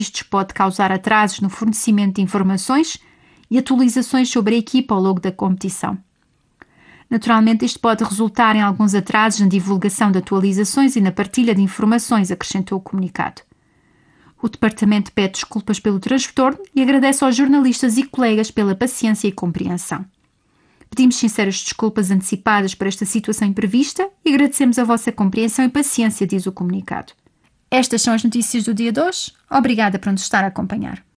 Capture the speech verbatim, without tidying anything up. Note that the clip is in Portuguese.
Isto pode causar atrasos no fornecimento de informações e atualizações sobre a equipa ao longo da competição. Naturalmente, isto pode resultar em alguns atrasos na divulgação de atualizações e na partilha de informações, acrescentou o comunicado. O departamento pede desculpas pelo transtorno e agradece aos jornalistas e colegas pela paciência e compreensão. Pedimos sinceras desculpas antecipadas por esta situação imprevista e agradecemos a vossa compreensão e paciência, diz o comunicado. Estas são as notícias do dia de hoje. Obrigada por nos estar a acompanhar.